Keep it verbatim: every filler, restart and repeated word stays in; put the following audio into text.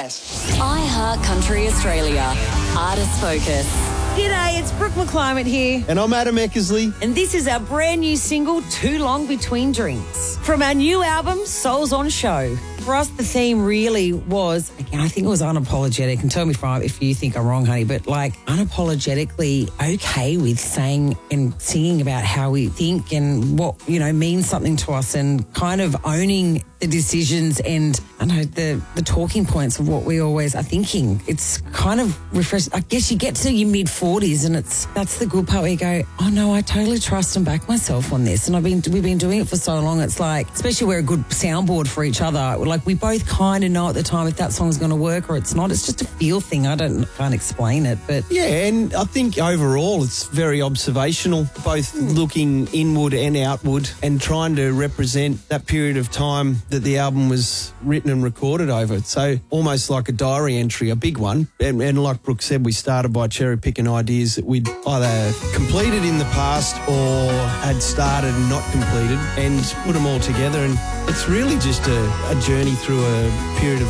that. iHeart Country Australia. Artist Focus. G'day, it's Brooke McClymont here. And I'm Adam Eckersley. And this is our brand new single, Too Long Between Drinks, from our new album, Souls on Show. For us, the theme really was, again, I think it was unapologetic, and tell me if, if you think I'm wrong, honey, but like unapologetically okay with saying and singing about how we think and what, you know, means something to us, and kind of owning the decisions and, I know, the, the talking points of what we always are thinking. It's kind of refreshing. I guess you get to your mid-forties and it's that's the good part where you go, oh, no, I totally trust and back myself on this. And I've been we've been doing it for so long. It's like, especially we're a good soundboard for each other. Like, we both kind of know at the time if that song's going to work or it's not. It's just a feel thing. I don't can't explain it, but yeah, and I think overall it's very observational, both mm. looking inward and outward, and trying to represent that period of time that the album was written and recorded over. So almost like a diary entry, a big one. And, and like Brooke said, we started by cherry picking ideas that we'd either completed in the past or had started and not completed, and put them all together. And it's really just a, a journey through a period of